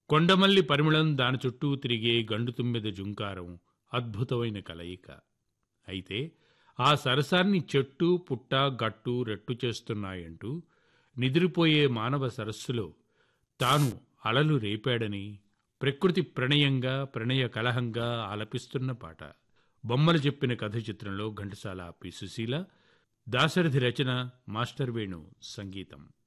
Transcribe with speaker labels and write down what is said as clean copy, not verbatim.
Speaker 1: కొండమల్లి పరిమళం దాని చుట్టూ తిరిగే గండుతుమ్మెద జుంకారం అద్భుతమైన కలయిక. అయితే ఆ సరసాన్ని చెట్టు పుట్ట గట్టు రెట్టు చేస్తున్నాయంటూ నిద్రిపోయే మానవ సరస్సులో తాను అలలు రేపాడని ప్రకృతి ప్రణయంగా ప్రణయ కలహంగా ఆలపిస్తున్న పాట. బొమ్మలు చెప్పిన కథ చిత్రంలో ఘంటసాల పి. సుశీల, దాశరథి రచన, మాస్టర్ వేణు సంగీతం.